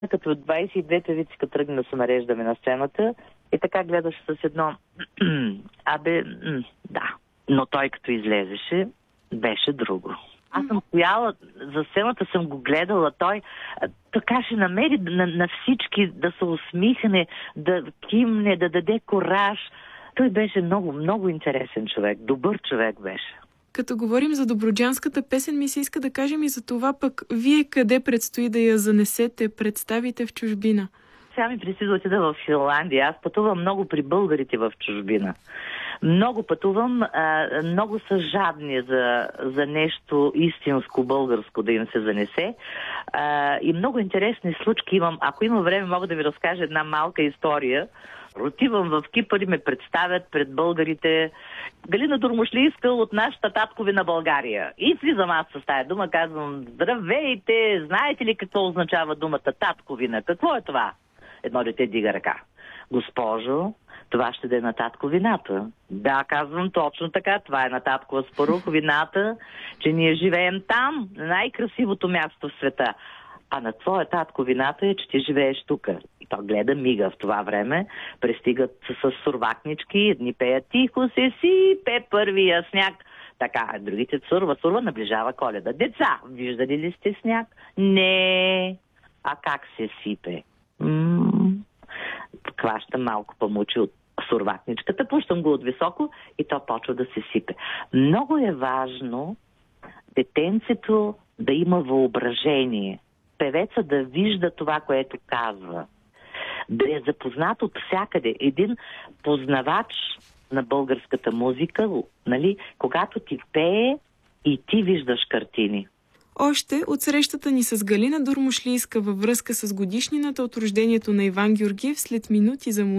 Като 22 певици, като тръгна да се нареждаме на сцената, и така гледаш с едно да. Но той като излезеше, беше друго. Аз съм стояла, за сцената съм го гледала, той така ще намери на всички да се усмихне, да кимне, да даде кораж. Той беше много, много интересен човек, добър човек беше. Като говорим за добруджанската песен, ми се иска да кажем и за това пък вие къде предстои да я занесете, представите в чужбина? Сега ми предстои да отида в Финландия. Аз пътувам много при българите в чужбина. Много пътувам, много са жадни за нещо истинско българско да им се занесе. И много интересни случки имам. Ако има време, мога да ви разкажа една малка история. Отивам в Кипър и ме представят пред българите. Галина Дурмушлийска от нашата татковина България. И влизам аз с тая дума, казвам: здравейте, знаете ли какво означава думата татковина? Какво е това? Едно дете дига ръка. Госпожо, това ще да е на татковината. Да, казвам точно така, това е на таткова споруковината, че ние живеем там, на най-красивото място в света. А на твоя татковината е, че ти живееш тук. И то гледа, мига в това време. Пристигат с сурвакнички, едни пеят: тихо се сипе първия сняг. Така, другите сурва, наближава Коледа. Деца, виждали ли сте сняг? Не. А как се сипе? Хващам малко памучи от сурвакничката, пущам го от високо и то почва да се сипе. Много е важно детенцето да има въображение. Певеца да вижда това, което казва. Да е запознат от всякъде. Един познавач на българската музика, нали, когато ти пее и ти виждаш картини. Още от срещата ни с Галина Дурмушлийска във връзка с годишнината от рождението на Иван Георгиев след минути за